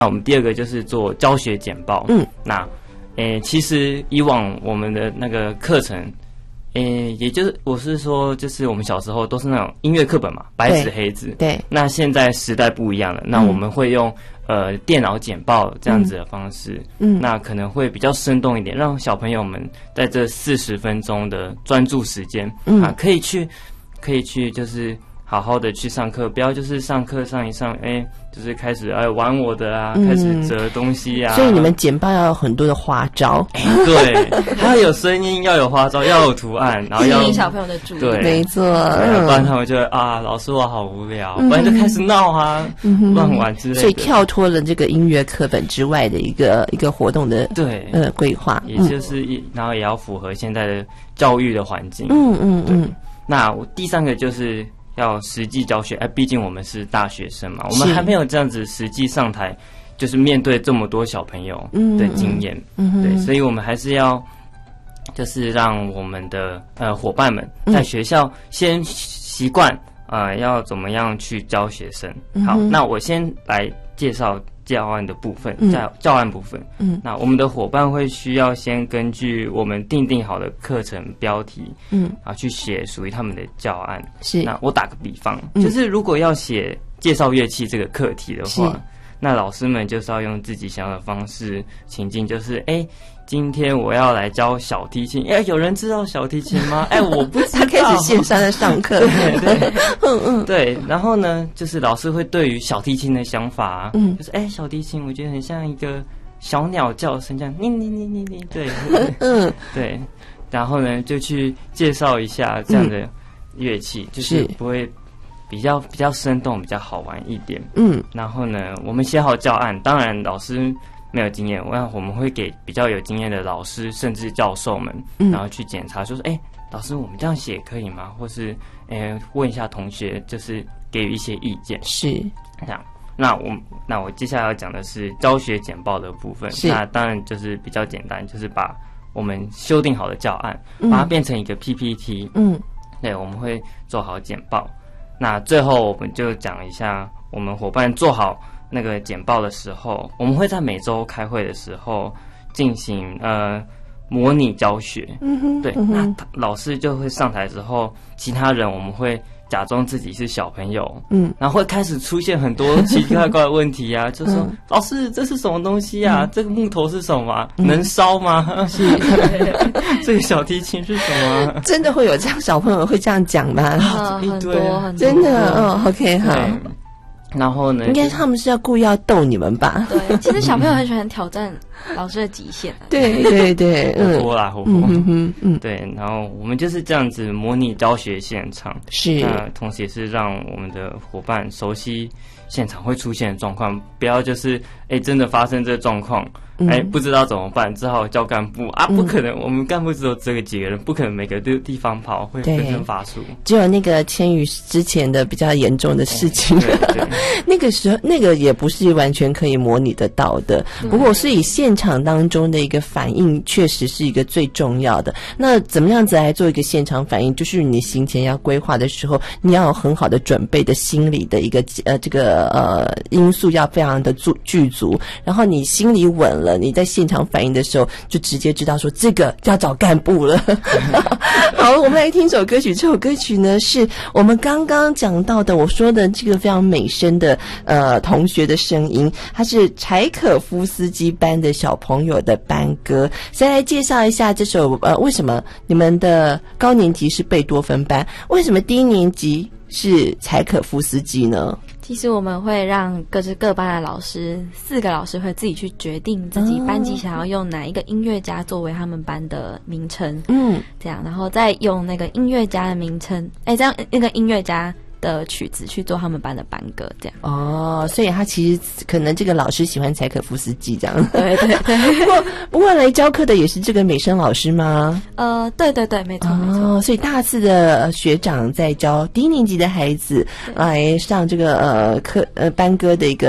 那我们第二个就是做教学简报。那其实以往我们的那个课程，也就是我是说，就是我们小时候都是那种音乐课本嘛，白纸黑字。对。那现在时代不一样了，那我们会用电脑简报这样子的方式，那可能会比较生动一点，让小朋友们在这40分钟的专注时间，可以去就是好好的去上课，不要就是上课上一上，就是开始玩我的啊，开始折东西啊。 所以你们简报要有很多的花招， 对，要有声音，要有花招，要有图案，然后要吸引小朋友的注意。 对，没错。 不然他们就老师我好无聊，不然就开始闹啊，乱玩之类的。 所以跳脱了这个音乐课本之外的一个活动的规划， 也就是然后也要符合现在的教育的环境。那第三个就是要实际教学，毕竟我们是大学生嘛，我们还没有这样子实际上台，就是面对这么多小朋友的经验。对，所以我们还是要就是让我们的伙伴们在学校先习惯要怎么样去教学生。好，那我先来介绍教案的部分，教案部分。那我们的伙伴会需要先根据我们定好的课程标题，去写属于他们的教案。是，那我打个比方，就是如果要写介绍乐器这个课题的话，那老师们就是要用自己想要的方式情境，就是今天我要来教小提琴，有人知道小提琴吗？我不知道。他开始线上的上课，对，对。然后呢，就是老师会对于小提琴的想法，就是小提琴我觉得很像一个小鸟叫声，这样你，对，对。然后呢，就去介绍一下这样的乐器，就是不会比较生动，比较好玩一点。然后呢，我们写好教案，当然老师没有经验，我们会给比较有经验的老师甚至教授们，然后去检查，说老师我们这样写可以吗？或是问一下同学，就是给予一些意见。是这样。那我接下来要讲的是教学简报的部分。那当然就是比较简单，就是把我们修订好的教案，把它变成一个 PPT。对，我们会做好简报。那最后我们就讲一下，我们伙伴做好那个简报的时候，我们会在每周开会的时候进行模拟教学。对，那老师就会上台之后，其他人我们会假装自己是小朋友，然后会开始出现很多奇奇怪怪的问题啊，就说老师这是什么东西啊？这个木头是什么？能烧吗？是这个小提琴是什么？ 真的会有这样小朋友会这样讲吗？ 很多， 真的OK 好。 然后呢？ 应该他们是要故意要逗你们吧？ 对，其实小朋友很喜欢挑战老师的极限。 对， 活泼啦，活泼。对，然后我们就是这样子模拟教学现场，是同时也是让我们的伙伴熟悉现场会出现的状况，不要就是真的发生这个状况，不知道怎么办，只好叫干部啊，不可能，我们干部只有这个几个人，不可能每个地方跑，会分身乏术。 只有那个千羽之前的比较严重的事情，那个时候那个也不是完全可以模拟得到的。不过所以现场当中的一个反应确实是一个最重要的。那怎么样子来做一个现场反应？就是你行前要规划的时候，你要有很好的准备的心理的一个这个因素要非常的具足，然后你心里稳了，你在现场反应的时候就直接知道说这个要找干部了。好，我们来听首歌曲，这首歌曲呢是我们刚刚讲到的，我说的这个非常美声的同学的声音，它是柴可夫斯基班的小朋友的班歌。先来介绍一下这首为什么你们的高年级是贝多芬班，为什么低年级是柴可夫斯基呢？ 其实我们会让各班的老师，4个老师会自己去决定自己班级想要用哪一个音乐家作为他们班的名称，这样，然后再用那个音乐家的名称，这样那个音乐家的曲子去做他们班的班歌，这样。哦， 所以他其实可能这个老师喜欢柴可夫斯基这样。 对。 不过来教课的也是这个美声老师吗？ 对，没错没错。 所以大四的学长在教低年级的孩子来上这个班歌的一个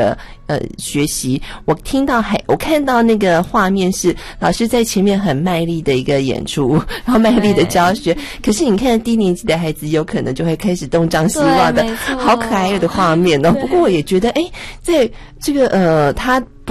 学习。我看到那个画面是老师在前面很卖力的一个演出，然后卖力的教学。可是你看低年级的孩子有可能就会开始东张西望的，好可爱的画面哦。不过我也觉得，在这个他